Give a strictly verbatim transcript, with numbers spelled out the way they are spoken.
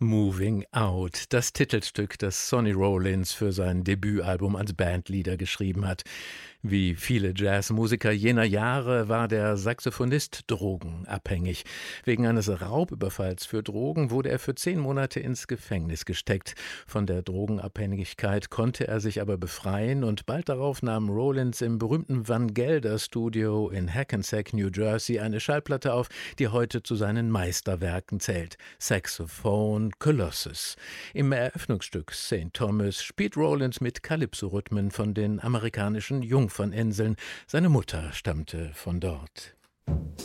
Moving Out, das Titelstück, das Sonny Rollins für sein Debütalbum als Bandleader geschrieben hat. Wie viele Jazzmusiker jener Jahre war der Saxophonist drogenabhängig. Wegen eines Raubüberfalls für Drogen wurde er für zehn Monate ins Gefängnis gesteckt. Von der Drogenabhängigkeit konnte er sich aber befreien und bald darauf nahm Rollins im berühmten Van Gelder Studio in Hackensack, New Jersey, eine Schallplatte auf, die heute zu seinen Meisterwerken zählt: Saxophone Colossus. Im Eröffnungsstück Saint Thomas spielt Rollins mit Calypso-Rhythmen von den amerikanischen Jungferninseln. Seine Mutter stammte von dort.